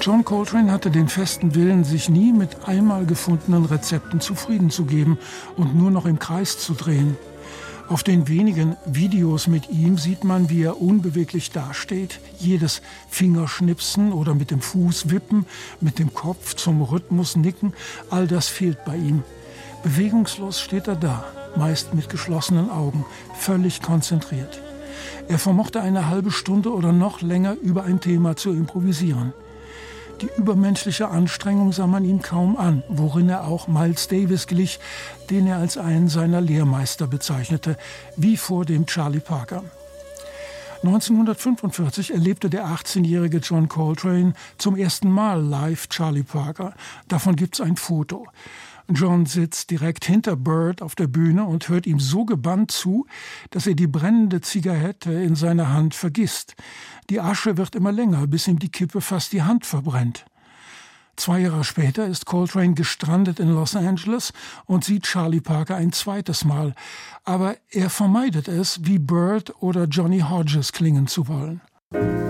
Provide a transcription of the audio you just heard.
John Coltrane hatte den festen Willen, sich nie mit einmal gefundenen Rezepten zufrieden zu geben und nur noch im Kreis zu drehen. Auf den wenigen Videos mit ihm sieht man, wie er unbeweglich dasteht, jedes Fingerschnipsen oder mit dem Fuß wippen, mit dem Kopf zum Rhythmus nicken, all das fehlt bei ihm. Bewegungslos steht er da, meist mit geschlossenen Augen, völlig konzentriert. Er vermochte eine halbe Stunde oder noch länger über ein Thema zu improvisieren. Die übermenschliche Anstrengung sah man ihm kaum an, worin er auch Miles Davis glich, den er als einen seiner Lehrmeister bezeichnete, wie vor dem Charlie Parker. 1945 erlebte der 18-jährige John Coltrane zum ersten Mal live Charlie Parker. Davon gibt's ein Foto. John sitzt direkt hinter Bird auf der Bühne und hört ihm so gebannt zu, dass er die brennende Zigarette in seiner Hand vergisst. Die Asche wird immer länger, bis ihm die Kippe fast die Hand verbrennt. 2 Jahre später ist Coltrane gestrandet in Los Angeles und sieht Charlie Parker ein zweites Mal. Aber er vermeidet es, wie Bird oder Johnny Hodges klingen zu wollen.